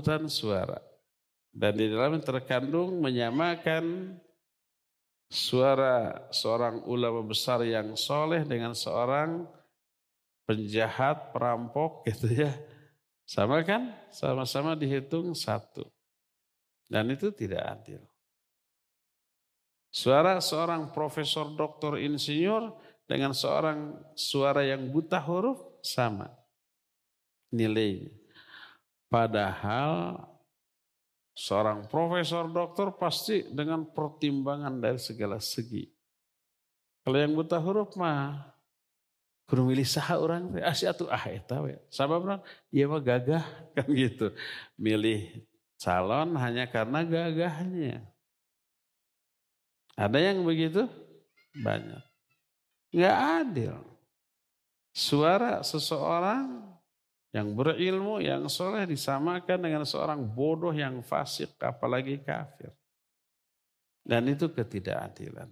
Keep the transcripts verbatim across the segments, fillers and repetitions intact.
perebutan suara. Dan di dalamnya terkandung menyamakan suara seorang ulama besar yang soleh dengan seorang penjahat, perampok gitu ya. Sama kan? Sama-sama dihitung satu. Dan itu tidak adil. Suara seorang profesor, doktor, insinyur dengan seorang suara yang buta huruf sama nilainya. Padahal seorang profesor, doktor pasti dengan pertimbangan dari segala segi. Kalau yang buta huruf mah kudu milih saha orang teh asih atuh ah eta we. Sababna ieu mah gagah kan gitu. Milih calon hanya karena gagahnya. Ada yang begitu? Banyak. Enggak adil. Suara seseorang yang berilmu, yang soleh disamakan dengan seorang bodoh yang fasik, apalagi kafir. Dan itu ketidakadilan.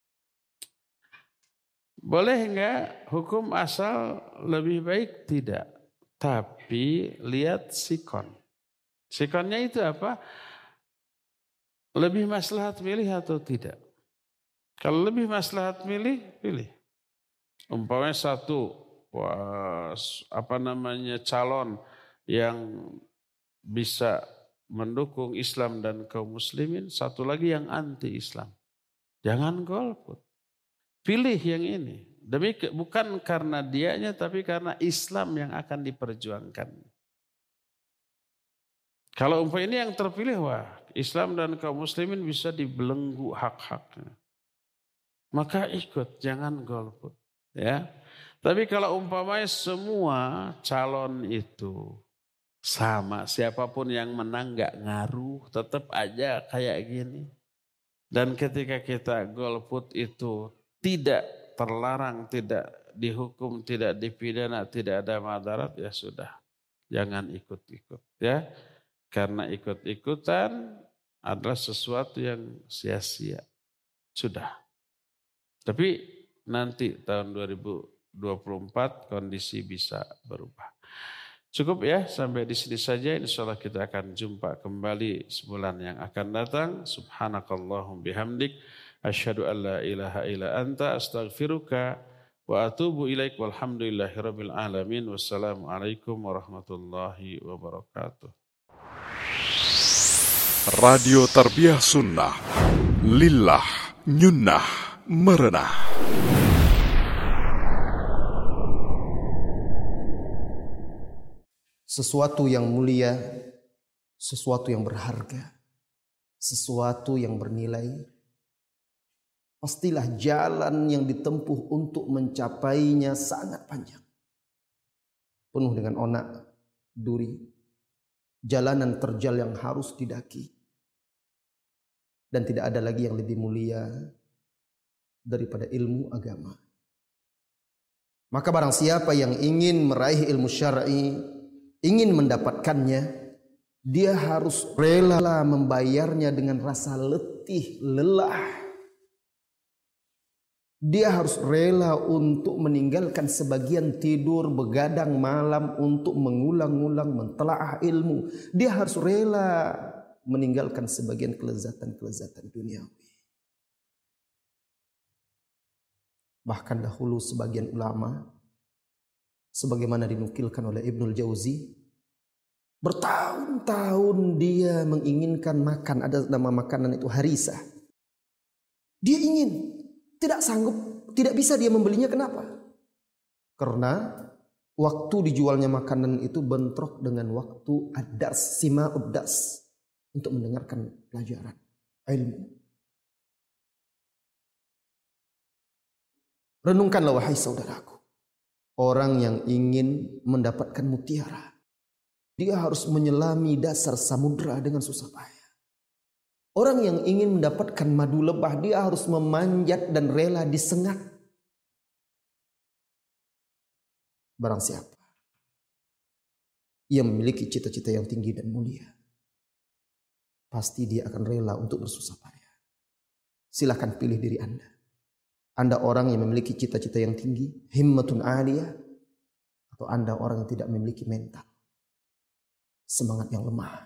Boleh enggak hukum asal lebih baik? Tidak. Tapi lihat sikon. Sikonnya itu apa? Lebih maslahat milih atau tidak? Kalau lebih maslahat milih, pilih. Umpamanya satu, wah, apa namanya calon yang bisa mendukung Islam dan kaum muslimin, satu lagi yang anti Islam. Jangan golput. Pilih yang ini. Demi bukan karena dianya, tapi karena Islam yang akan diperjuangkan. Kalau umpamanya ini yang terpilih, wah Islam dan kaum muslimin bisa dibelenggu hak-haknya. Maka ikut, jangan golput. Ya. Tapi kalau umpamanya semua calon itu sama, siapapun yang menang gak ngaruh, tetap aja kayak gini. Dan ketika kita golput itu tidak terlarang, tidak dihukum, tidak dipidana, tidak ada madarat, ya sudah. Jangan ikut-ikut ya. Karena ikut-ikutan adalah sesuatu yang sia-sia. Sudah. Tapi nanti tahun dua ribu dua puluh empat kondisi bisa berubah. Cukup ya sampai di sini saja. Insyaallah kita akan jumpa kembali sebulan yang akan datang. Subhanakallahum bihamdik. Asyhadu an la ilaha illa anta astaghfiruka wa atubu ilaik. Walhamdulillahi rabbil alamin. Wassalamualaikum warahmatullahi wabarakatuh. Radio Tarbiyah Sunnah. Lillah nyunnah merenah. Sesuatu yang mulia, sesuatu yang berharga, sesuatu yang bernilai, pastilah jalan yang ditempuh untuk mencapainya sangat panjang. Penuh dengan onak, duri, jalanan terjal yang harus didaki. Dan tidak ada lagi yang lebih mulia daripada ilmu agama. Maka barang siapa yang ingin meraih ilmu syar'i, ingin mendapatkannya, dia harus rela membayarnya dengan rasa letih, lelah. Dia harus rela untuk meninggalkan sebagian tidur, begadang malam untuk mengulang-ulang mentelaah ilmu. Dia harus rela meninggalkan sebagian kelezatan-kelezatan duniawi. Bahkan dahulu sebagian ulama, sebagaimana dinukilkan oleh Ibnul Jauzi, bertahun-tahun dia menginginkan makan, ada nama makanan itu harisa. Dia ingin, tidak sanggup, tidak bisa dia membelinya. Kenapa? Karena waktu dijualnya makanan itu bentrok dengan waktu ad-dars, sima'ud dars, untuk mendengarkan pelajaran ilmu. Renungkanlah wahai saudaraku. Orang yang ingin mendapatkan mutiara, dia harus menyelami dasar samudra dengan susah payah. Orang yang ingin mendapatkan madu lebah, dia harus memanjat dan rela disengat. Barang siapa yang memiliki cita-cita yang tinggi dan mulia, pasti dia akan rela untuk bersusah payah. Silakan pilih diri Anda. Anda orang yang memiliki cita-cita yang tinggi, himmatun aliyah, atau Anda orang yang tidak memiliki mental, semangat yang lemah.